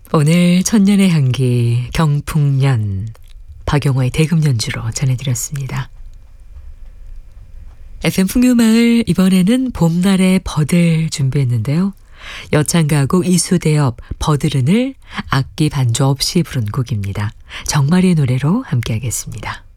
오늘 천년의 향기 경풍년 박용화의 대금 연주로 전해드렸습니다. FM 풍류마을 이번에는 봄날의 버들 준비했는데요. 여창가곡 이수대엽 버들은을 악기 반주 없이 부른 곡입니다. 정마리의 노래로 함께하겠습니다.